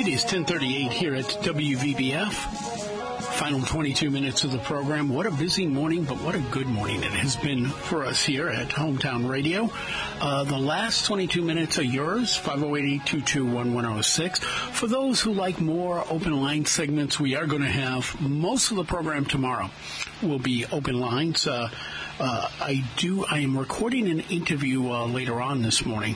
It is 10:38 here at WVBF. Final 22 minutes of the program. What a busy morning, but what a good morning it has been for us here at Hometown Radio. The last 22 minutes are yours, 508-822-1106. For those who like more open line segments, we are going to have most of the program tomorrow will be open lines. I am recording an interview later on this morning.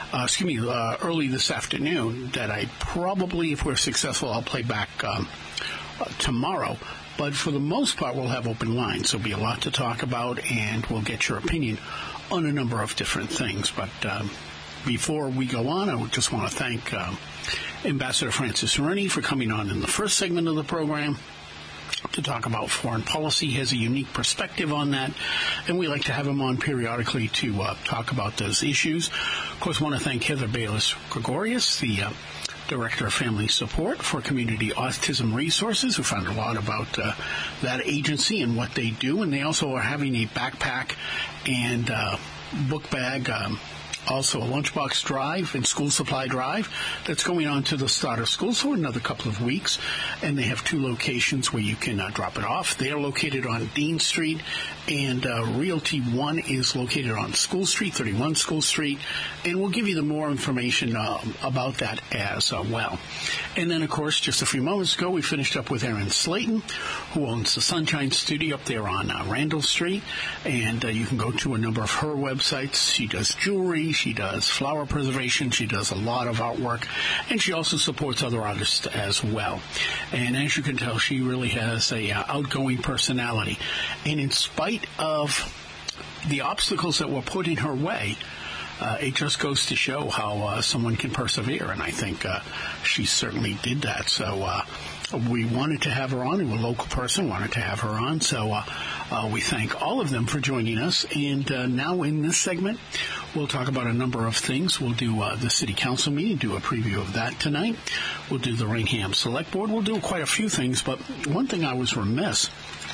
Early this afternoon that I probably, if we're successful, I'll play back tomorrow. But for the most part, we'll have open lines. There'll be a lot to talk about, and we'll get your opinion on a number of different things. But before we go on, I just want to thank Ambassador Francis Rennie for coming on in the first segment of the program to talk about foreign policy. He has a unique perspective on that, and we like to have him on periodically to talk about those issues. Of course, I want to thank Heather Bayless-Gregorius, the Director of Family Support for Community Autism Resources, who found a lot about that agency and what they do, and they also are having a backpack and book bag, also a lunchbox drive and school supply drive that's going on to the start of school, so another couple of weeks. And they have two locations where you can drop it off. They are located on Dean Street, and Realty One is located on School Street, 31 School Street. And we'll give you the more information about that as well. And then, of course, just a few moments ago, we finished up with Erin Slayton, who owns the Sunshine Studio up there on Randall Street. And you can go to a number of her websites. She does jewelry. She does flower preservation. She does a lot of artwork, and she also supports other artists as well. And as you can tell, she really has a outgoing personality. And in spite of the obstacles that were put in her way, it just goes to show how someone can persevere, and I think she certainly did that. So we wanted to have her on. We were a local person, wanted to have her on. So we thank all of them for joining us. And now in this segment, we'll talk about a number of things. We'll do the City Council meeting, do a preview of that tonight. We'll do the Rainham Select Board. We'll do quite a few things, but one thing I was remiss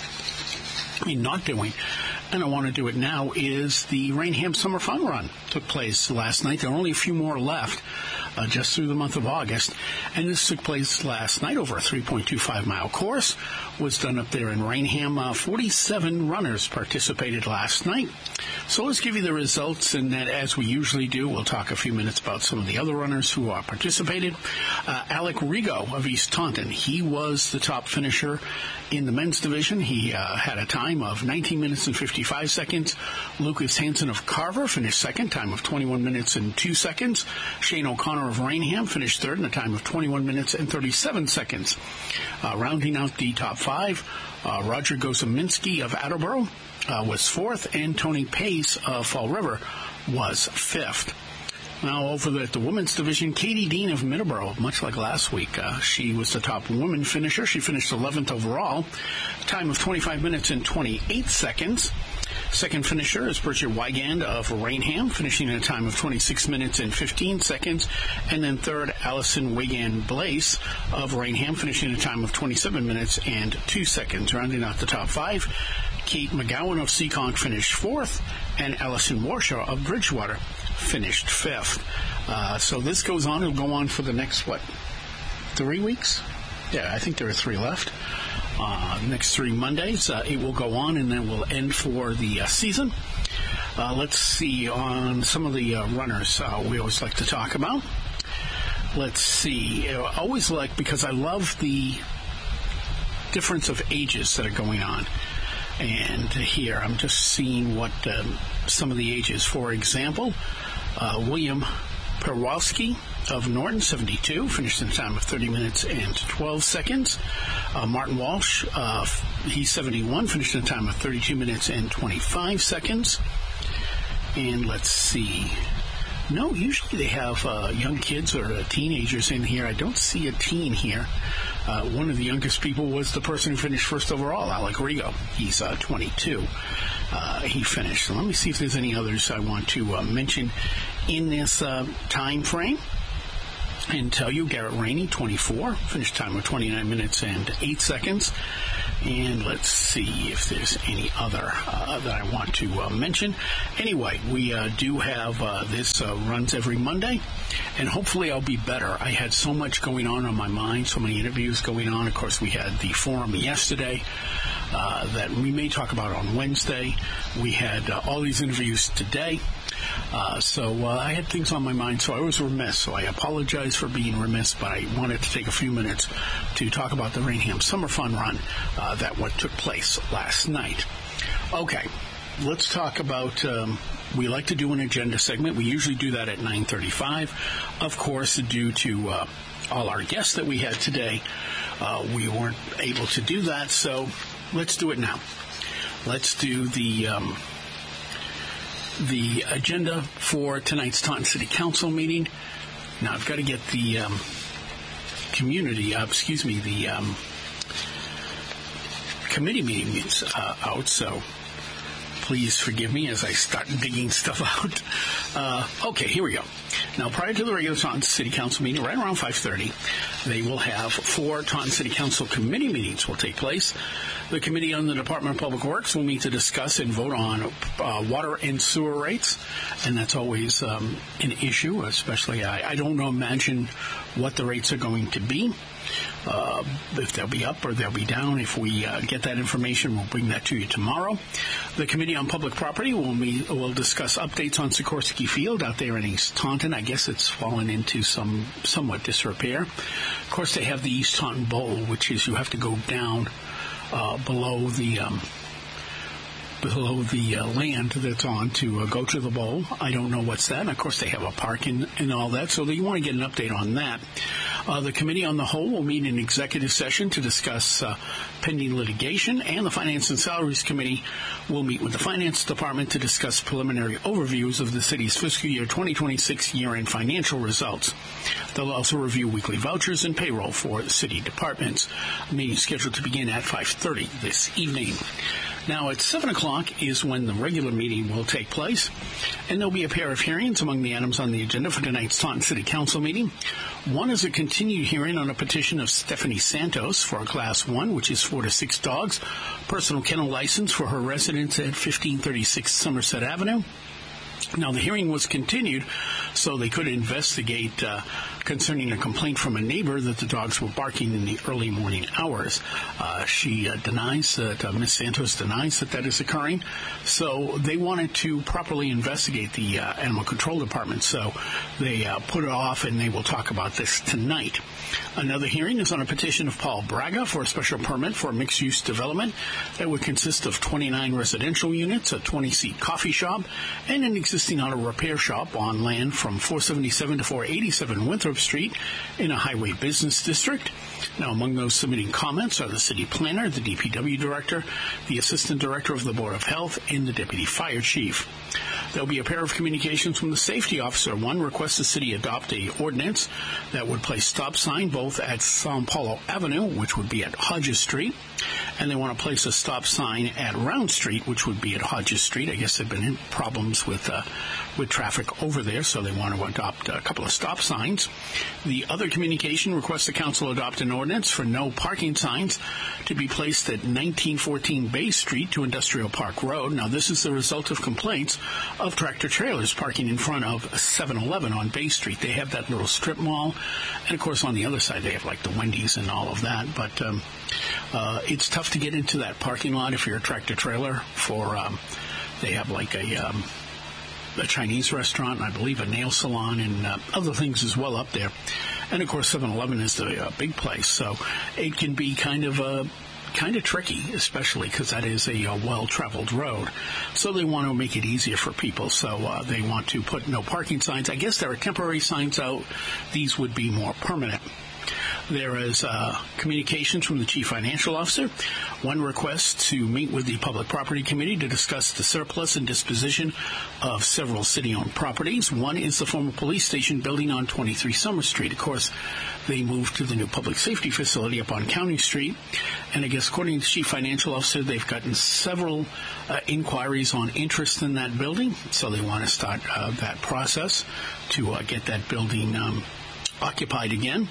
in not doing, and I want to do it now, is the Rainham Summer Fun Run. Took place last night. There are only a few more left, just through the month of August. And this took place last night over a 3.25-mile course. Was done up there in Rainham. 47 runners participated last night. So let's give you the results, and that, as we usually do, we'll talk a few minutes about some of the other runners who participated. Alec Rigo of East Taunton, he was the top finisher in the men's division. He had a time of 19 minutes and 55 seconds. Lucas Hansen of Carver finished second, time of 21 minutes and 2 seconds. Shane O'Connor of Rainham finished third in a time of 21 minutes and 37 seconds. Rounding out the top five, Roger Gosaminski of Attleboro was fourth, and Tony Pace of Fall River was fifth. Now, over at the women's division, Katie Dean of Middleborough, much like last week, she was the top woman finisher. She finished 11th overall, time of 25 minutes and 28 seconds. Second finisher is Bridget Wygand of Rainham, finishing in a time of 26 minutes and 15 seconds. And then third, Allison Wigan-Blaise of Rainham, finishing in a time of 27 minutes and 2 seconds. Rounding out the top five, Kate McGowan of Seekonk finished fourth, and Allison Warshaw of Bridgewater finished fifth. So this goes on. It'll go on for the next, 3 weeks? Yeah, I think there are 3 left. Next 3 Mondays, it will go on, and then we'll end for the season. Let's see on some of the runners we always like to talk about. Let's see. I always like, because I love the difference of ages that are going on. And here, I'm just seeing what some of the ages. For example, William Perwalski of Norton, 72, finished in a time of 30 minutes and 12 seconds. Martin Walsh, he's 71, finished in a time of 32 minutes and 25 seconds. And let's see. No, usually they have young kids or teenagers in here. I don't see a teen here. One of the youngest people was the person who finished first overall, Alec Rigo. He's 22. He finished. So let me see if there's any others I want to mention in this time frame. And tell you, Garrett Rainey, 24, finished time of 29 minutes and 8 seconds. And let's see if there's any other that I want to mention. Anyway, we do have this runs every Monday, and hopefully I'll be better. I had so much going on my mind, so many interviews going on. Of course, we had the forum yesterday that we may talk about on Wednesday. We had all these interviews today. So I had things on my mind, so I was remiss. So I apologize for being remiss, but I wanted to take a few minutes to talk about the Rainham Summer Fun Run that what took place last night. Okay, let's talk about, we like to do an agenda segment. We usually do that at 9:35. Of course, due to all our guests that we had today, we weren't able to do that, so let's do it now. Let's do the agenda for tonight's Taunton City Council meeting. Now, I've got to get the committee meetings out, so please forgive me as I start digging stuff out. Okay, here we go. Now, prior to the regular Taunton City Council meeting, right around 5:30, they will have 4 Taunton City Council committee meetings will take place. The Committee on the Department of Public Works will meet to discuss and vote on water and sewer rates, and that's always an issue, especially I don't imagine what the rates are going to be, if they'll be up or they'll be down. If we get that information, we'll bring that to you tomorrow. The Committee on Public Property will discuss updates on Sikorsky Field out there in East Taunton. I guess it's fallen into somewhat disrepair. Of course, they have the East Taunton Bowl, which is you have to go down below the land that's on to go to the bowl. I don't know what's that. And of course, they have a park and all that, so you want to get an update on that. The Committee on the Whole will meet in executive session to discuss pending litigation, and the Finance and Salaries Committee will meet with the Finance Department to discuss preliminary overviews of the city's fiscal year 2026 year-end financial results. They'll also review weekly vouchers and payroll for the city departments. A meeting is scheduled to begin at 5:30 this evening. Now, at 7 o'clock is when the regular meeting will take place, and there'll be a pair of hearings among the items on the agenda for tonight's Taunton City Council meeting. One is a continued hearing on a petition of Stephanie Santos for a Class 1, which is 4 to 6 dogs, personal kennel license for her residence at 1536 Somerset Avenue. Now, the hearing was continued so they could investigate concerning a complaint from a neighbor that the dogs were barking in the early morning hours. She denies that, Ms. Santos denies that is occurring. So they wanted to properly investigate the Animal Control Department. So they put it off, and they will talk about this tonight. Another hearing is on a petition of Paul Braga for a special permit for a mixed-use development that would consist of 29 residential units, a 20-seat coffee shop, and an existing auto repair shop on land from 477 to 487 Winthrop Street in a highway business district. Now, among those submitting comments are the city planner, the DPW director, the assistant director of the Board of Health, and the deputy fire chief. There'll be a pair of communications from the safety officer. One requests the city adopt a ordinance that would place stop sign both at Sao Paulo Avenue, which would be at Hodges Street, and they want to place a stop sign at Round Street, which would be at Hodges Street. I guess there have been problems with traffic over there, so they want to adopt a couple of stop signs. The other communication requests the council adopt an ordinance for no parking signs to be placed at 1914 Bay Street to Industrial Park Road. Now, this is the result of complaints of tractor-trailers parking in front of 7-Eleven on Bay Street. They have that little strip mall, and of course on the other side they have like the Wendy's and all of that, but it's tough to get into that parking lot if you're a tractor-trailer for, they have like a Chinese restaurant, and I believe a nail salon, and other things as well up there. And of course 7-Eleven is the big place, so it can be kind of tricky, especially because that is a well-traveled road. So they want to make it easier for people. So they want to put no parking signs. I guess there are temporary signs out. These would be more permanent. There is communications from the Chief Financial Officer. One request to meet with the Public Property Committee to discuss the surplus and disposition of several city-owned properties. One is the former police station building on 23 Summer Street. Of course, they moved to the new public safety facility up on County Street. And I guess according to the Chief Financial Officer, they've gotten several inquiries on interest in that building. So they want to start that process to get that building occupied again.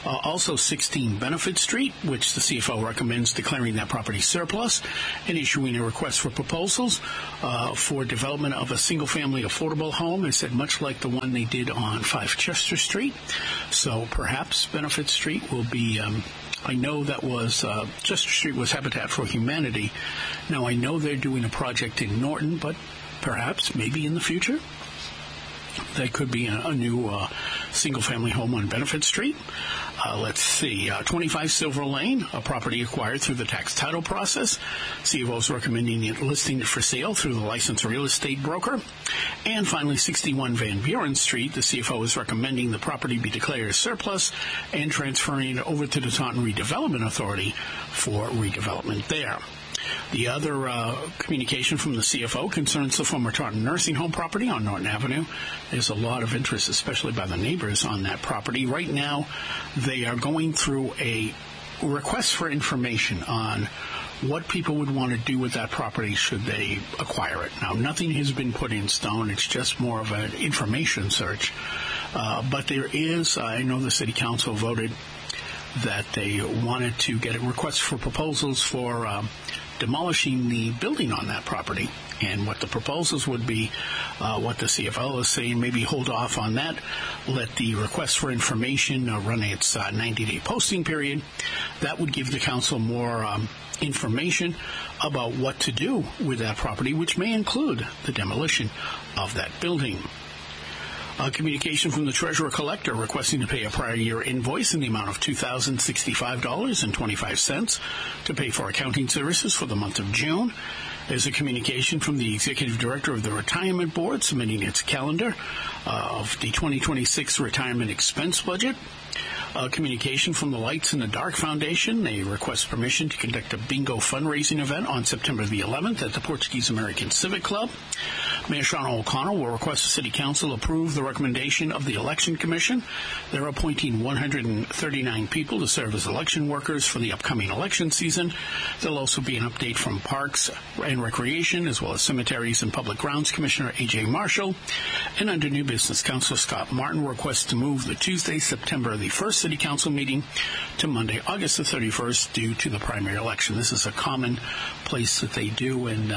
Also 16 Benefit Street, which the CFO recommends declaring that property surplus and issuing a request for proposals for development of a single-family affordable home. It said much like the one they did on 5 Chester Street. So perhaps Benefit Street will be... I know that was Chester Street was Habitat for Humanity. Now, I know they're doing a project in Norton, but perhaps, maybe in the future, that could be a new single-family home on Benefit Street. Let's see, 25 Silver Lane, a property acquired through the tax title process. CFO is recommending it listing it for sale through the licensed real estate broker. And finally, 61 Van Buren Street, the CFO is recommending the property be declared as surplus and transferring it over to the Taunton Redevelopment Authority for redevelopment there. The other communication from the CFO concerns the former Taunton nursing home property on Norton Avenue. There's a lot of interest, especially by the neighbors on that property. Right now, they are going through a request for information on what people would want to do with that property should they acquire it. Now, nothing has been put in stone. It's just more of an information search. But there is, I know the City Council voted that they wanted to get a request for proposals for demolishing the building on that property. And what the proposals would be, what the CFO is saying, maybe hold off on that, let the request for information run its 90-day posting period. That would give the council more information about what to do with that property, which may include the demolition of that building. Communication from the Treasurer Collector requesting to pay a prior year invoice in the amount of $2,065.25 to pay for accounting services for the month of June. There's a communication from the Executive Director of the Retirement Board submitting its calendar of the 2026 retirement expense budget. Communication from the Lights in the Dark Foundation. They request permission to conduct a bingo fundraising event on September the 11th at the Portuguese American Civic Club. Mayor Sean O'Connell will request the City Council approve the recommendation of the Election Commission. They're appointing 139 people to serve as election workers for the upcoming election season. There'll also be an update from Parks and Recreation, as well as Cemeteries and Public Grounds Commissioner A.J. Marshall. And under New Business, Councilor Scott Martin requests to move the Tuesday, September the 1st City Council meeting to Monday, August the 31st, due to the primary election. This is a common place that they do, and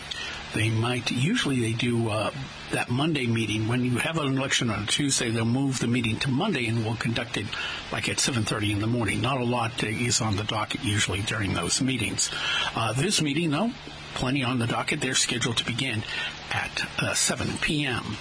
usually they do that Monday meeting. When you have an election on a Tuesday, they'll move the meeting to Monday, and we'll conduct it like at 7:30 in the morning. Not a lot is on the docket usually during those meetings. This meeting, though, plenty on the docket. They're scheduled to begin at 7 p.m.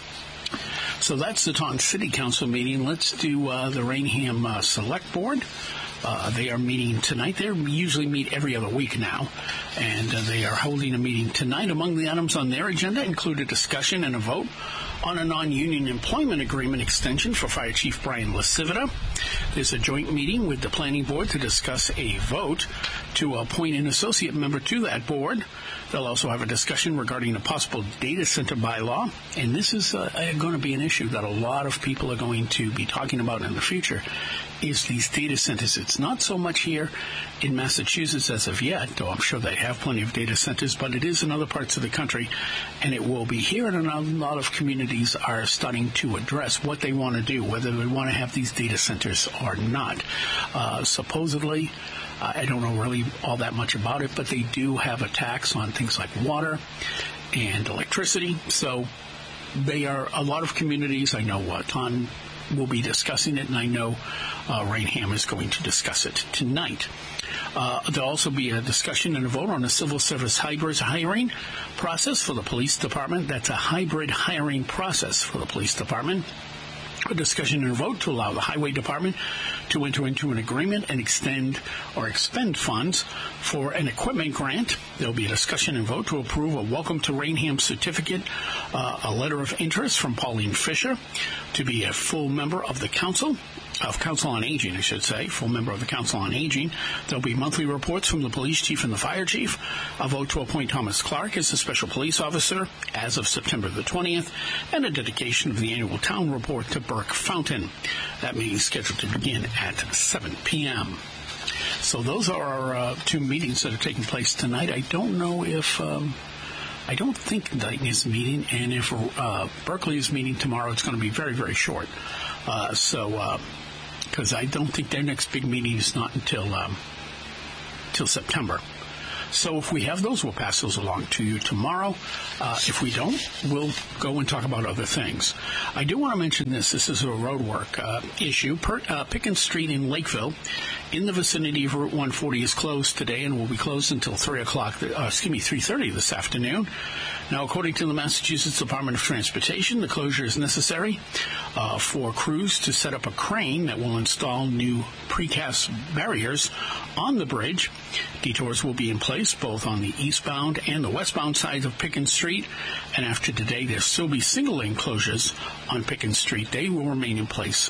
So that's the Taunton City Council meeting. Let's do the Rainham Select Board. They are meeting tonight. They usually meet every other week now, and they are holding a meeting tonight. Among the items on their agenda include a discussion and a vote on a non-union employment agreement extension for Fire Chief Brian LaCivita. There's a joint meeting with the Planning Board to discuss a vote to appoint an associate member to that board. They'll also have a discussion regarding a possible data center bylaw, and this is going to be an issue that a lot of people are going to be talking about in the future, is these data centers. It's not so much here in Massachusetts as of yet, though I'm sure they have plenty of data centers, but it is in other parts of the country, and it will be here, and a lot of communities are starting to address what they want to do, whether they want to have these data centers or not. Supposedly, I don't know really all that much about it, but they do have a tax on things like water and electricity. So they are a lot of communities. I know Taunton will be discussing it, and I know Rainham is going to discuss it tonight. There'll also be a discussion and a vote on a civil service hybrid hiring process for the police department. That's a hybrid hiring process for the police department. A discussion and a vote to allow the Highway Department to enter into an agreement and extend or expend funds for an equipment grant. There'll be a discussion and vote to approve a Welcome to Rainham certificate, a letter of interest from Pauline Fisher to be a full member of the Council on Aging, I should say, full member of the Council on Aging. There'll be monthly reports from the police chief and the fire chief, a vote to appoint Thomas Clark as a special police officer as of September the 20th, and a dedication of the annual town report to Burke Fountain. That meeting is scheduled to begin at 7 p.m. So those are our two meetings that are taking place tonight. I don't know if... I don't think Dayton is meeting, and if Berkeley is meeting tomorrow, it's going to be very, very short. because I don't think their next big meeting is not until September. So if we have those, we'll pass those along to you tomorrow. If we don't, we'll go and talk about other things. I do want to mention this. This is a road work issue. Pickens Street in Lakeville, in the vicinity of Route 140, is closed today and will be closed until 3:30 this afternoon. Now, according to the Massachusetts Department of Transportation, the closure is necessary for crews to set up a crane that will install new precast barriers on the bridge. Detours will be in place both on the eastbound and the westbound sides of Pickens Street. And after today, there'll still be single-lane closures on Pickens Street. They will remain in place